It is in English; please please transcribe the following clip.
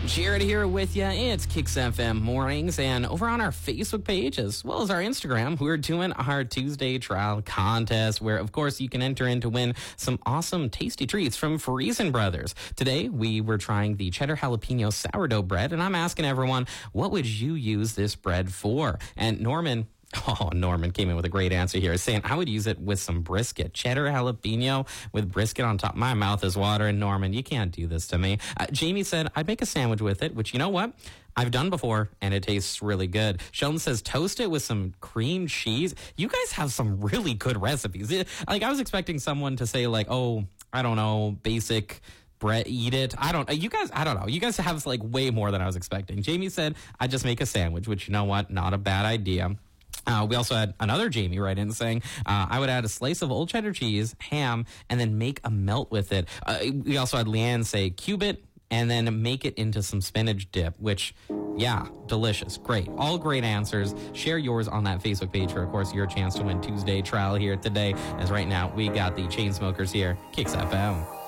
Jared here with you. It's Kicks FM Mornings, and over on our Facebook page as well as our Instagram, we're doing our Tuesday trial contest where, of course, you can enter in to win some awesome tasty treats from Friesen Brothers. Today, we were trying the cheddar jalapeno sourdough bread, and I'm asking everyone, what would you use this bread for? And Norman came in with a great answer here, saying I would use it with some brisket. Cheddar jalapeno with brisket on top. My mouth is watering. Norman, you can't do this to me. Jamie said I'd make a sandwich with it, which, you know what? I've done before, and it tastes really good. Sheldon says toast it with some cream cheese. You guys have some really good recipes. I was expecting someone to say, like, oh, I don't know, basic bread, eat it. I don't know. You guys have, like, way more than I was expecting. Jamie said I'd just make a sandwich, which, you know what? Not a bad idea. We also had another Jamie write in saying, I would add a slice of old cheddar cheese, ham, and then make a melt with it. We also had Leanne say, cube it, and then make it into some spinach dip, which, yeah, delicious. Great. All great answers. Share yours on that Facebook page for, of course, your chance to win Tuesday trial here today. As right now, we got the Chainsmokers here. Kicks FM.